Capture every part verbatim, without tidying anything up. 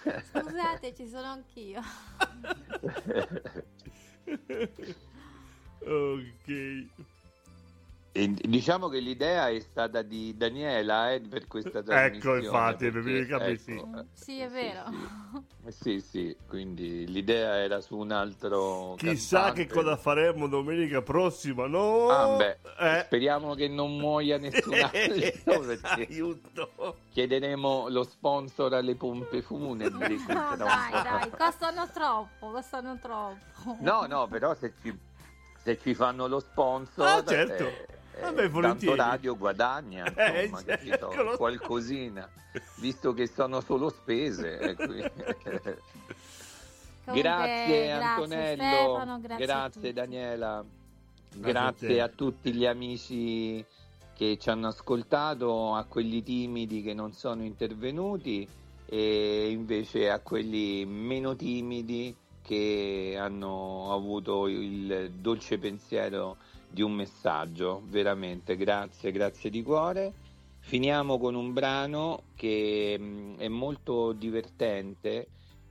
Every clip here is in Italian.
Scusate, ci sono anch'io. Ok. E diciamo che l'idea è stata di Daniela eh, per questa trasmissione. Ecco, infatti, perché, per capire, sì. ecco, eh, Sì, è sì, vero. Sì. sì, sì, quindi l'idea era su un altro Chissà cantante. che cosa faremo domenica prossima, no? Ah, beh, Eh. speriamo che non muoia nessun altro, perché Aiuto. chiederemo lo sponsor alle pompe funebri. qui No, tra un dai, po'. dai, costano troppo, costano troppo. No, no, però se ci, se ci fanno lo sponsor, Ah, certo. eh, eh, Vabbè, tanto volentieri. radio guadagna, insomma, Eh, capito? certo, lo- Qualcosina, visto che sono solo spese. eh, qui- Comunque, grazie grazie Antonello, Stefano, grazie a grazie tutti. Daniela, Grazie a grazie te. a tutti gli amici che ci hanno ascoltato, a quelli timidi che non sono intervenuti e invece a quelli meno timidi che hanno avuto il dolce pensiero di un messaggio. Veramente grazie, grazie di cuore. Finiamo con un brano che mh, è molto divertente,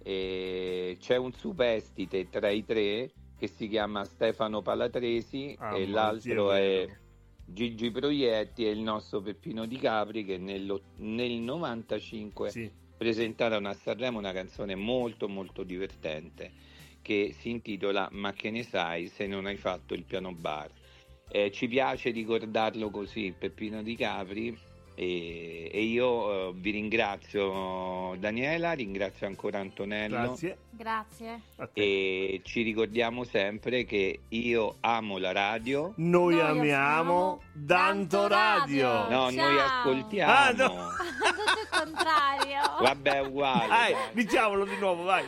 e c'è un superstite tra i tre che si chiama Stefano Palatresi Ah, e ma l'altro sì, è è vero. Gigi Proietti e il nostro Peppino Di Capri, che nello- nel novantacinque Sì. presentarono a Sanremo una canzone molto molto divertente che si intitola Ma che ne sai se non hai fatto il piano bar. Eh, ci piace ricordarlo così, Peppino Di Capri, e, e io eh, vi ringrazio Daniela, ringrazio ancora Antonello. Grazie. Grazie. A te. E ci ricordiamo sempre che io amo la radio. Noi Noi amiamo amiamo Danto Danto Radio. Radio. No, Ciao. noi ascoltiamo. Ah, no. Tutto il contrario. Vabbè, è uguale. Dai, dai. diciamolo di nuovo, vai.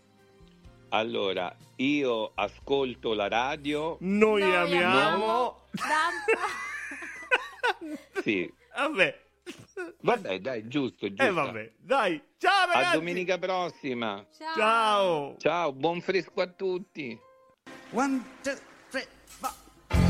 Allora, io ascolto la radio. Noi, Noi amiamo Danto. Sì. Vabbè. Vabbè, dai, giusto, giusto. E eh, vabbè. Dai. Ciao ragazzi. A domenica prossima. Ciao. Ciao. Ciao, buon fresco a tutti. One, two, three, four.